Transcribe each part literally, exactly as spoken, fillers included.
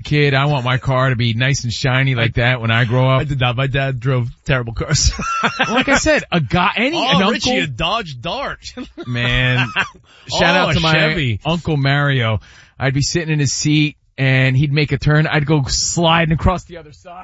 kid. I want my car to be nice and shiny like that when I grow up. I did not. My dad drove terrible cars. Like I said, a guy, any, oh, an Richie, uncle. a Dodge Dart. Man, shout Oh, out to my Chevy. Uncle Mario. I'd be sitting in his seat and he'd make a turn. I'd go sliding across the other side.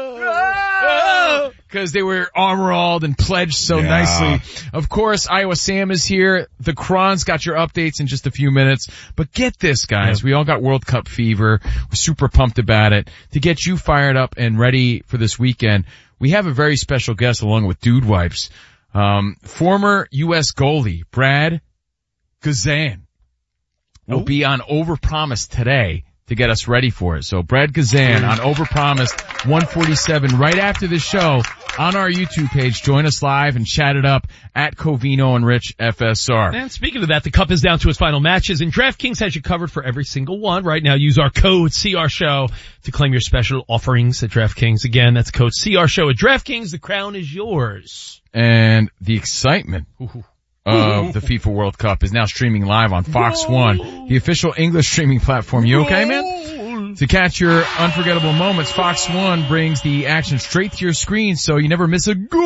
Whoa. Because they were armor-alled and pledged so Yeah. nicely. Of course, Iowa Sam is here. The Cron's got your updates in just a few minutes. But get this, guys. Yeah. We all got World Cup fever. We're super pumped about it. To get you fired up and ready for this weekend, we have a very special guest along with Dude Wipes. Um, former U S goalie Brad Guzan will Oh. be on Overpromise today to get us ready for it. So Brad Guzan on Overpromise one forty-seven right after the show on our YouTube page. Join us live and chat it up at Covino and Rich F S R. And speaking of that, the Cup is down to its final matches, and DraftKings has you covered for every single one. Right now, use our code C R Show to claim your special offerings at DraftKings. Again, that's code C R Show at DraftKings. The crown is yours. And the excitement of the FIFA World Cup is now streaming live on Fox one, the official English streaming platform. You okay, man? To catch your unforgettable moments, Fox one brings the action straight to your screen so you never miss a goal.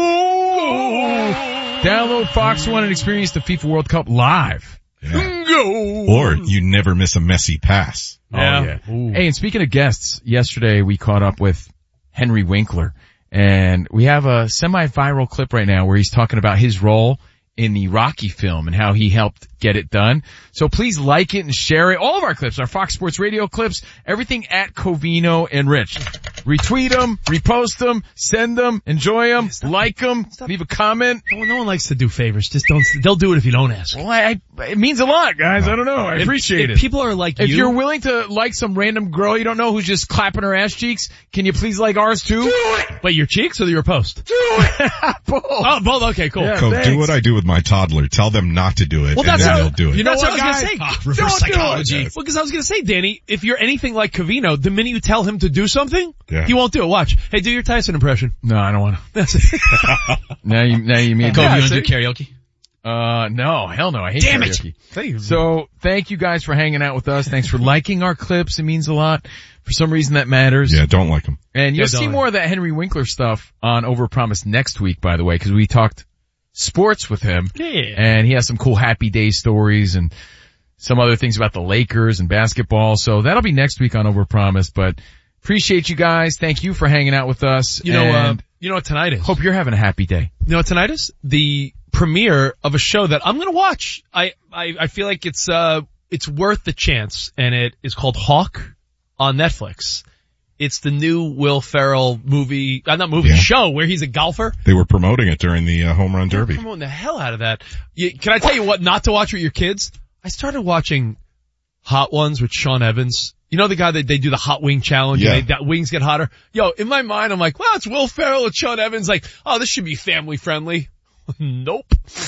Download Fox one and experience the FIFA World Cup live. Yeah. Go. Or you never miss a messy pass. Yeah. Oh, yeah. Ooh. Hey, and speaking of guests, yesterday we caught up with Henry Winkler, and we have a semi-viral clip right now where he's talking about his role in the Rocky film and how he helped get it done. So please like it and share it. All of our clips, our Fox Sports Radio clips, everything at Covino and Rich. Retweet them, repost them, send them, enjoy them, like them, leave a comment. No, no one likes to do favors. Just don't. They'll do it if you don't ask. Well, I, I, it means a lot, guys. I don't know. I If- appreciate if it. People are like If you. you're willing to like some random girl you don't know who's just clapping her ass cheeks, can you please like ours too? Do it! Wait, your cheeks or your post? Do it! Both. Oh, both. Okay, cool. Yeah. Go thanks. do what I do with my toddler. Tell them not to do it, Well, and that's then how- they'll do it. You know That's what, what I was guys? gonna say. Ah, Reverse don't do psychology. it. Well, because I was going to say, Danny, if you're anything like Covino, the minute you tell him to do something, Yeah. he won't do it. Watch. Hey, do your Tyson impression. No, I don't want to. That's it. Now you, now you mean Go, that. you wanna do karaoke? Uh, no, hell no. I hate Damn it. karaoke. Thank you. So thank you guys for hanging out with us. Thanks for liking our clips. It means a lot. For some reason that matters. Yeah, don't like them. And you'll Yeah, see don't. more of that Henry Winkler stuff on Overpromise next week, by the way, because we talked sports with him. Yeah. And he has some cool Happy Day stories and some other things about the Lakers and basketball. So that'll be next week on Overpromise. But appreciate you guys. Thank you for hanging out with us. You know, uh, and you know what tonight is? hope you're having a happy day. You know what tonight is? The premiere of a show that I'm going to watch. I, I, I feel like it's, uh, it's worth the chance, and it is called Hawk on Netflix. It's the new Will Ferrell movie, uh, not movie, Yeah. show where he's a golfer. They were promoting it during the uh, home run derby. They're promoting the hell out of that. You, can I tell you what not to watch with your kids? I started watching Hot Ones with Sean Evans. You know the guy that they do the hot wing challenge Yeah. and they, that wings get hotter? Yo, in my mind, I'm like, well, it's Will Ferrell and Sean Evans. Like, oh, this should be family friendly. Nope.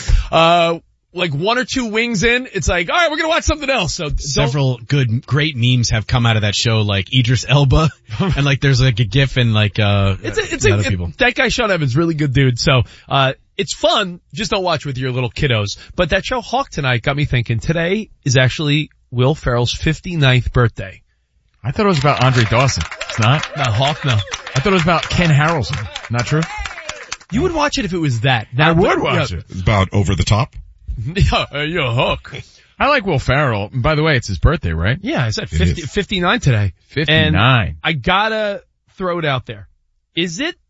Uh, like one or two wings in, it's like, all right, we're gonna watch something else. So don't- Several good, great memes have come out of that show, like Idris Elba, and like there's like a gif and like, uh, It's a, it's other a, people. it, that guy Sean Evans, really good dude. So, uh, it's fun. Just don't watch with your little kiddos. But that show Hawk tonight got me thinking today is actually Will Ferrell's fifty-ninth birthday. I thought it was about Andre Dawson. It's not? No, Hawk, no. I thought it was about Ken Harrelson. Not true? You would watch it if it was that. I Now, would yeah, watch it. About over the top. Yeah, uh, yeah, Hawk. I like Will Ferrell. And by the way, it's his birthday, right? Yeah, I said fifty, is. fifty-nine today. fifty-nine. And I gotta throw it out there. Is it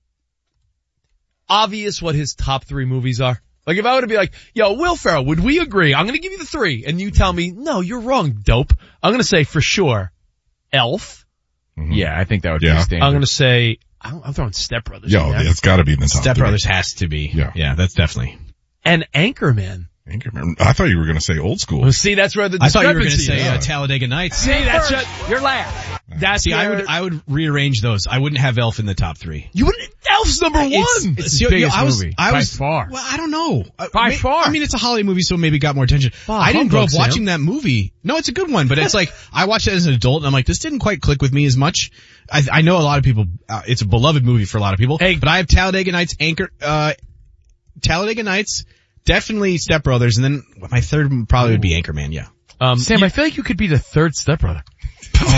obvious what his top three movies are? Like if I were to be like, yo, Will Ferrell, would we agree? I'm gonna give you the three and you tell me, no, you're wrong, dope. I'm gonna say for sure, Elf. Mm-hmm. Yeah, I think that would Yeah. be standard. I'm gonna say, I'm, I'm throwing Step Brothers Yo, in there. it's gotta be in the top Step three. Brothers has to be. Yeah. Yeah, that's definitely. And Anchorman. Anchorman. I thought you were gonna say old school. Well, see, that's where the I thought you were going to discrepancy say is. uh, Talladega Nights. See, that's what, you're laughing. That's See, I where- would, I would rearrange those. I wouldn't have Elf in the top three. you wouldn't, Elf's number one. It's, It's it's his you know, biggest I was, movie. I By was, far. Well, I don't know. Uh, By may- far. I mean, it's a holiday movie, so maybe got more attention. Bah, I didn't grow up humbug, watching Sam. that movie. No, it's a good one, but it's like, I watched it as an adult and I'm like, this didn't quite click with me as much. I, I know a lot of people, uh, it's a beloved movie for a lot of people, Hey. but I have Talladega Nights, Anchor, uh, Talladega Nights, definitely Step Brothers, and then my third probably would be Anchorman, yeah. Um, Sam, you- I feel like you could be the third stepbrother. Oh,